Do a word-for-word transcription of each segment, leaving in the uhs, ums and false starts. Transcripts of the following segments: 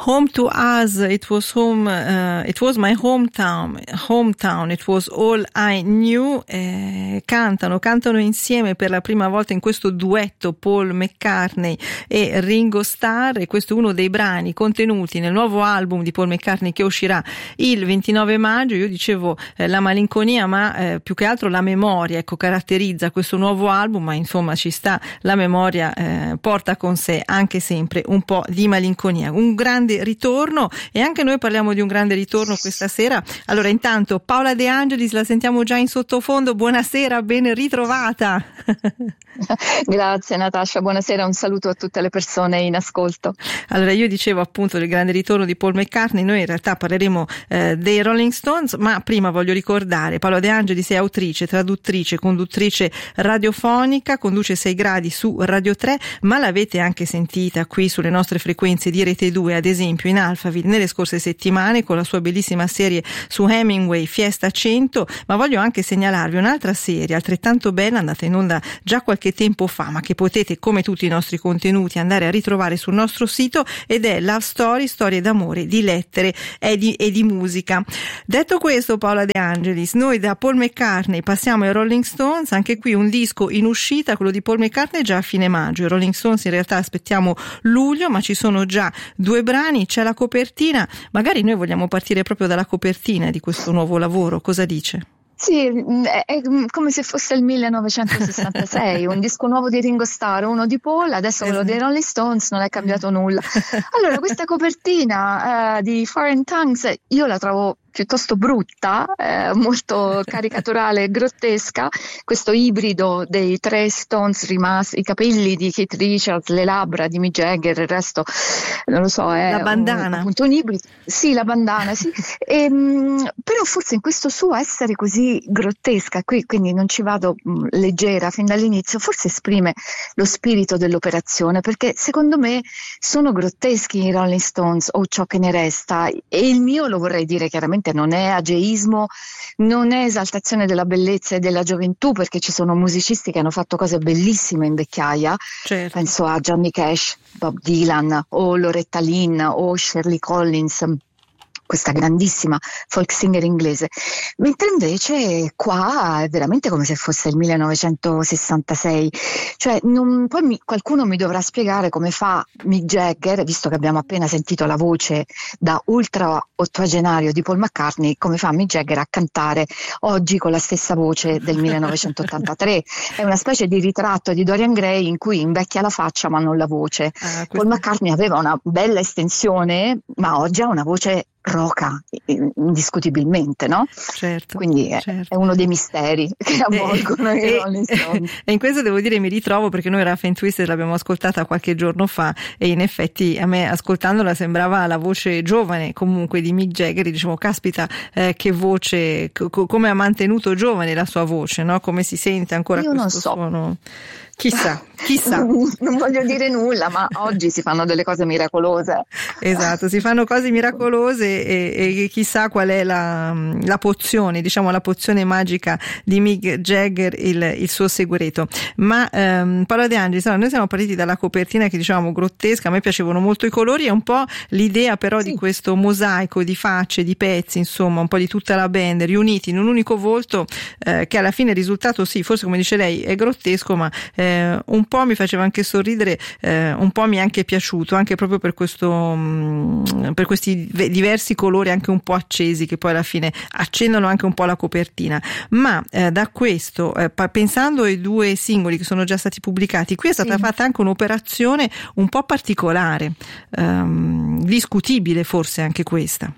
Home to us, it was home, uh, it was my hometown, hometown, it was all I knew. Eh, cantano, cantano insieme per la prima volta in questo duetto Paul McCartney e Ringo Starr, e questo è uno dei brani contenuti nel nuovo album di Paul McCartney che uscirà il ventinove maggio. Io dicevo eh, la malinconia, ma eh, più che altro la memoria, ecco, caratterizza questo nuovo album, ma insomma ci sta, la memoria eh, porta con sé anche sempre un po' di malinconia. Un grande ritorno, e anche noi parliamo di un grande ritorno questa sera. Allora, intanto Paola De Angelis la sentiamo già in sottofondo. Buonasera, ben ritrovata. Grazie Natascia, buonasera, un saluto a tutte le persone in ascolto. Allora, io dicevo appunto del grande ritorno di Paul McCartney, noi in realtà parleremo eh, dei Rolling Stones, ma prima voglio ricordare, Paola De Angelis è autrice, traduttrice, conduttrice radiofonica, conduce sei gradi su Radio tre, ma l'avete anche sentita qui sulle nostre frequenze di Rete due, ad esempio in Alphaville nelle scorse settimane con la sua bellissima serie su Hemingway, Fiesta cento. Ma voglio anche segnalarvi un'altra serie altrettanto bella, andata in onda già qualche tempo fa, ma che potete, come tutti i nostri contenuti, andare a ritrovare sul nostro sito, ed è Love Story, storie d'amore, di lettere e di, e di musica. Detto questo, Paola De Angelis, noi da Paul McCartney passiamo ai Rolling Stones. Anche qui un disco in uscita, quello di Paul McCartney, già a fine maggio. I Rolling Stones in realtà aspettiamo luglio, ma ci sono già due brani, c'è la copertina. Magari noi vogliamo partire proprio dalla copertina di questo nuovo lavoro, cosa dice? Sì, è come se fosse il millenovecentosessantasei, un disco nuovo di Ringo Starr, uno di Paul, adesso quello dei Rolling Stones, non è cambiato nulla. Allora, questa copertina uh, di Foreign Tongues io la trovo piuttosto brutta, eh, molto caricaturale e grottesca, questo ibrido dei tre Stones rimasti, i capelli di Keith Richards, le labbra di Mick Jagger, il resto non lo so, è la bandana. Un, appunto un ibrido, sì, la bandana, sì. E, mh, però forse in questo suo essere così grottesca, qui quindi non ci vado mh, leggera fin dall'inizio, forse esprime lo spirito dell'operazione, perché secondo me sono grotteschi i Rolling Stones o ciò che ne resta, e il mio, lo vorrei dire chiaramente, non è ageismo, non è esaltazione della bellezza e della gioventù, perché ci sono musicisti che hanno fatto cose bellissime in vecchiaia, certo. Penso a Johnny Cash, Bob Dylan o Loretta Lynn o Shirley Collins, questa grandissima folk singer inglese, mentre invece qua è veramente come se fosse il millenovecentosessantasei, cioè non, poi mi, qualcuno mi dovrà spiegare come fa Mick Jagger, visto che abbiamo appena sentito la voce da ultra ottogenario di Paul McCartney, come fa Mick Jagger a cantare oggi con la stessa voce del millenovecentottantatré. È una specie di ritratto di Dorian Gray in cui invecchia la faccia ma non la voce. Ah, Paul McCartney aveva una bella estensione, ma oggi ha una voce roca, indiscutibilmente, no? Certo. Quindi è, certo. è uno dei misteri che avvolgono e, i Rolling Stones. E in questo devo dire mi ritrovo, perché noi Rough and Twisted l'abbiamo ascoltata qualche giorno fa e in effetti a me ascoltandola sembrava la voce giovane comunque di Mick Jagger. Dicevo, caspita, eh, che voce, co- come ha mantenuto giovane la sua voce, no? Come si sente ancora Io questo non so. suono? Chissà, chissà. Non voglio dire nulla, ma oggi si fanno delle cose miracolose. Esatto, si fanno cose miracolose e, e chissà qual è la, la pozione, diciamo la pozione magica di Mick Jagger, il, il suo segreto. Ma ehm, Paola De Angelis, noi siamo partiti dalla copertina che diciamo grottesca, a me piacevano molto i colori e un po' l'idea però sì. di questo mosaico di facce, di pezzi, insomma un po' di tutta la band riuniti in un unico volto, eh, che alla fine il risultato sì, forse come dice lei è grottesco, ma eh, un po' mi faceva anche sorridere, eh, un po' mi è anche piaciuto, anche proprio per questo mh, per questi diversi colori anche un po' accesi che poi alla fine accendono anche un po' la copertina. Ma eh, da questo, eh, pensando ai due singoli che sono già stati pubblicati, qui è stata sì. fatta anche un'operazione un po' particolare, ehm, discutibile forse anche questa.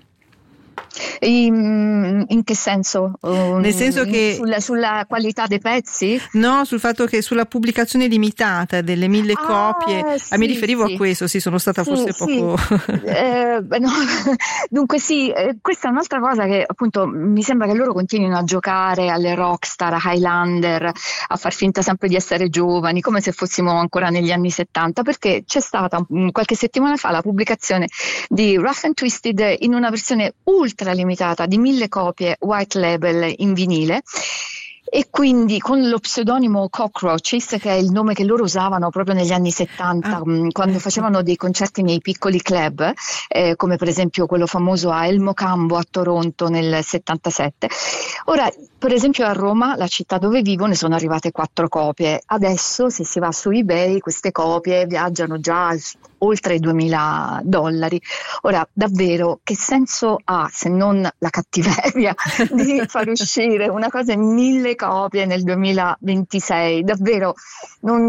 In, in che senso? Nel senso che sulla, sulla qualità dei pezzi? No, sul fatto che sulla pubblicazione limitata delle mille ah, copie, sì, ah, mi riferivo sì. a questo, sì, sono stata sì, forse sì. poco eh, no. Dunque sì, eh, questa è un'altra cosa che appunto mi sembra che loro continuino a giocare alle rockstar, a Highlander, a far finta sempre di essere giovani, come se fossimo ancora negli anni settanta, perché c'è stata um, qualche settimana fa la pubblicazione di Rough and Twisted in una versione ultra limitata di mille copie white label in vinile, e quindi con lo pseudonimo Cockroaches, che è il nome che loro usavano proprio negli anni settanta, ah, quando ecco. facevano dei concerti nei piccoli club, eh, come per esempio quello famoso a El Mocambo a Toronto nel settantasette. Ora, per esempio a Roma, la città dove vivo, ne sono arrivate quattro copie. Adesso, se si va su eBay, queste copie viaggiano già oltre i duemila dollari. Ora, davvero, che senso ha, se non la cattiveria di far uscire una cosa in mille copie nel duemilaventisei? Davvero, non,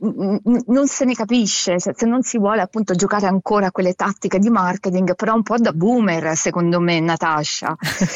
non se ne capisce, se non si vuole appunto giocare ancora a quelle tattiche di marketing, però un po' da boomer, secondo me, Natascia.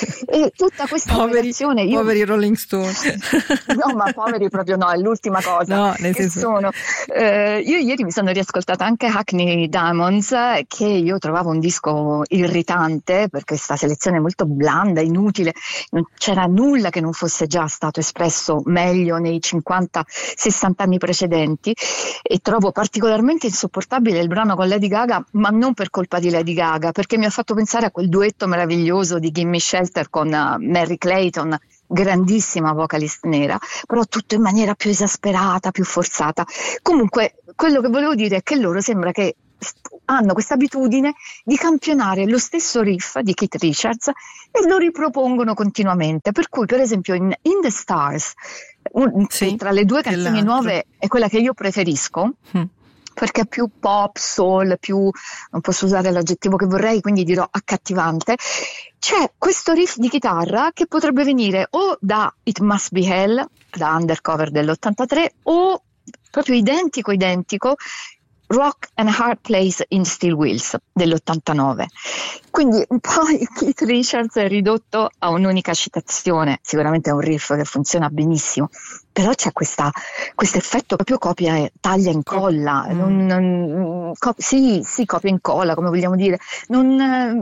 E tutta questa poveri, operazione... Io... poveri Rolling Stone. No, ma poveri proprio no, è l'ultima cosa. No, nel che senso... sono. Eh, io ieri mi sono riascoltata anche Hackney Diamonds, che io trovavo un disco irritante per questa selezione molto blanda, inutile, non c'era nulla che non fosse già stato espresso meglio nei cinquanta sessanta anni precedenti, e trovo particolarmente insopportabile il brano con Lady Gaga, ma non per colpa di Lady Gaga, perché mi ha fatto pensare a quel duetto meraviglioso di Gimme Shelter con uh, Mary Clayton, grandissima vocalist nera, però tutto in maniera più esasperata, più forzata. Comunque, quello che volevo dire è che loro sembra che hanno questa abitudine di campionare lo stesso riff di Keith Richards e lo ripropongono continuamente, per cui per esempio in In the Stars, un, sì, tra le due canzoni nuove è quella che io preferisco, mm. perché è più pop, soul, più, non posso usare l'aggettivo che vorrei, quindi dirò accattivante. C'è questo riff di chitarra che potrebbe venire o da It Must Be Hell, da Undercover dell'ottantatré, o proprio identico identico Rock and Hard Place in Steel Wheels dell'ottantanove. Quindi un po' Keith Richards è ridotto a un'unica citazione, sicuramente è un riff che funziona benissimo, però c'è questa questo effetto proprio copia, taglia e incolla, mm. non, non, co- sì, sì, copia e incolla, come vogliamo dire, non,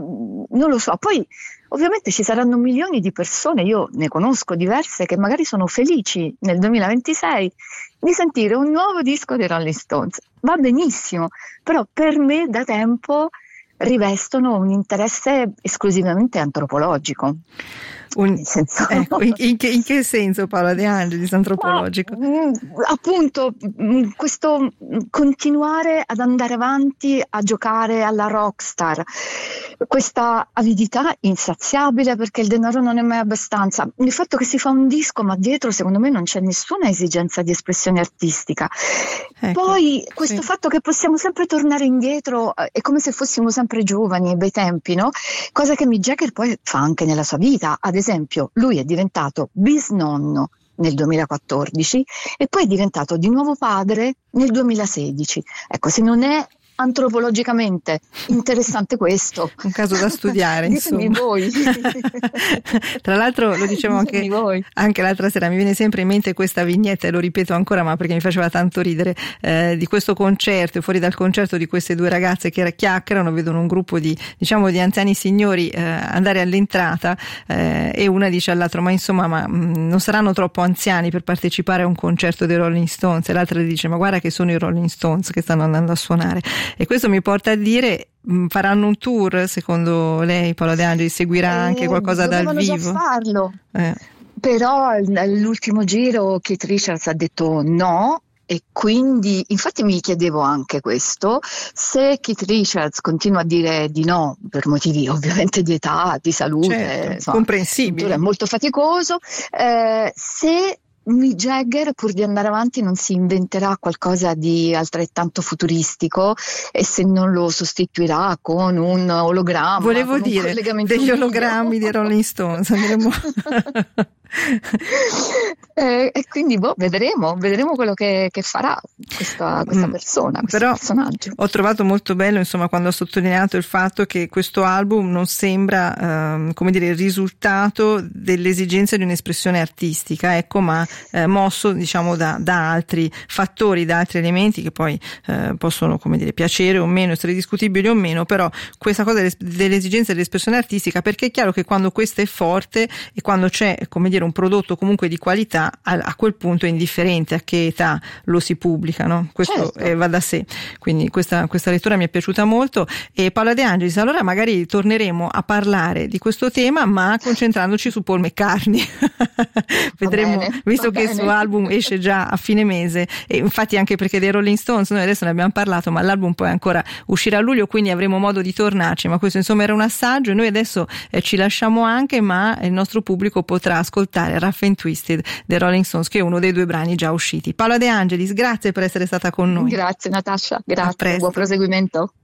non lo so. Poi ovviamente ci saranno milioni di persone, io ne conosco diverse, che magari sono felici nel duemilaventisei di sentire un nuovo disco dei Rolling Stones. Va benissimo, però per me da tempo rivestono un interesse esclusivamente antropologico. Un, senso... ecco, in, in, che, in che senso Paola De Angelis antropologico? Ma, mh, appunto mh, questo mh, continuare ad andare avanti a giocare alla rockstar, questa avidità insaziabile perché il denaro non è mai abbastanza, il fatto che si fa un disco ma dietro secondo me non c'è nessuna esigenza di espressione artistica, ecco, poi questo sì. fatto che possiamo sempre tornare indietro è come se fossimo sempre giovani ai bei tempi, no? Cosa che Mick Jagger poi fa anche nella sua vita. Ad esempio, lui è diventato bisnonno nel duemilaquattordici e poi è diventato di nuovo padre nel duemilasedici. Ecco, se non è antropologicamente interessante questo, un caso da studiare, insomma. Voi. Tra l'altro lo dicevo anche, anche l'altra sera, mi viene sempre in mente questa vignetta e lo ripeto ancora, ma perché mi faceva tanto ridere, eh, di questo concerto, e fuori dal concerto di queste due ragazze che chiacchierano, vedono un gruppo di, diciamo, di anziani signori eh, andare all'entrata eh, e una dice all'altro ma insomma ma mh, non saranno troppo anziani per partecipare a un concerto dei Rolling Stones, e l'altra dice ma guarda che sono i Rolling Stones che stanno andando a suonare. E questo mi porta a dire, faranno un tour secondo lei, Paola De Angelis? Seguirà eh, anche qualcosa dal vivo? Dovevano già farlo, eh. però all'ultimo giro Keith Richards ha detto no, e quindi infatti mi chiedevo anche questo, se Keith Richards continua a dire di no per motivi ovviamente di età, di salute, certo, insomma, comprensibile, è molto faticoso, eh, se Mick Jagger, pur di andare avanti, non si inventerà qualcosa di altrettanto futuristico, e se non lo sostituirà con un ologramma. Volevo dire, degli ologrammi di Rolling Stones. eh, e quindi boh, vedremo, vedremo quello che, che farà questa, questa persona, questo Però personaggio. Ho trovato molto bello, insomma, quando ha sottolineato il fatto che questo album non sembra, ehm, come dire, il risultato dell'esigenza di un'espressione artistica, ecco, ma eh, mosso, diciamo, da, da altri fattori, da altri elementi che poi eh, possono, come dire, piacere o meno, essere discutibili o meno, però questa cosa dell'esigenza dell'espressione artistica, perché è chiaro che quando questa è forte e quando c'è, come dire, dire, un prodotto comunque di qualità, a, a quel punto è indifferente a che età lo si pubblica, no? Questo certo. eh, va da sé. Quindi questa, questa lettura mi è piaciuta molto. E Paola De Angelis, allora magari torneremo a parlare di questo tema, ma concentrandoci su Paul McCartney. Vedremo, bene, visto che bene. il suo album esce già a fine mese, e infatti anche perché dei Rolling Stones noi adesso ne abbiamo parlato, ma l'album poi ancora uscirà a luglio, quindi avremo modo di tornarci, ma questo insomma era un assaggio e noi adesso eh, ci lasciamo anche, ma il nostro pubblico potrà ascoltare Rough and Twisted dei Rolling Stones, che è uno dei due brani già usciti. Paola De Angelis, grazie per essere stata con noi. Grazie Natascia, grazie, buon proseguimento.